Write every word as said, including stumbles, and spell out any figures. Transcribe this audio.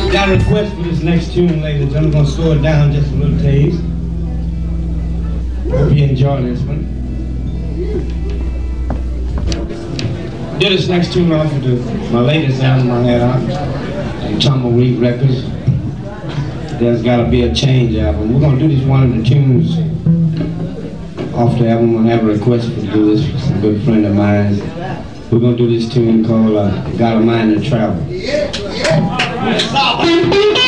Got a request for this next tune, ladies and gentlemen. I'm gonna slow it down just a little taste. Hope you enjoy this one. Did this next tune off of the, my latest album I had out, Tumbleweed Records. There's Gotta Be a Change album. We're gonna do this one of the tunes off the album. I'm gonna have a request for to do this for some good friend of mine. We're gonna do this tune called uh, Got a Mind to Travel. Yeah, yeah.